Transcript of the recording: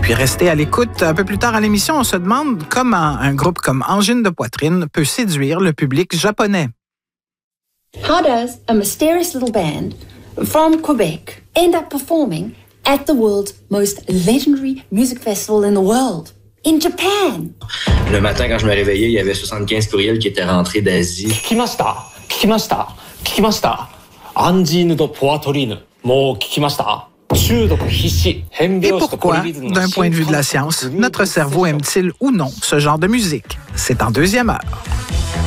Puis restez à l'écoute. Un peu plus tard à l'émission, on se demande comment un groupe comme Angine de Poitrine peut séduire le public japonais. How does a mysterious little band from Quebec end up performing at the world's most legendary music festival in the world, in Japan? Le matin, quand je me réveillais, il y avait 75 courriels qui étaient rentrés d'Asie. Kikimashita, kikimashita, kikimashita. Angine de Poitrine, mo kikimashita. Et pourquoi, d'un point de vue de la science, notre cerveau aime-t-il ou non ce genre de musique? C'est en deuxième heure.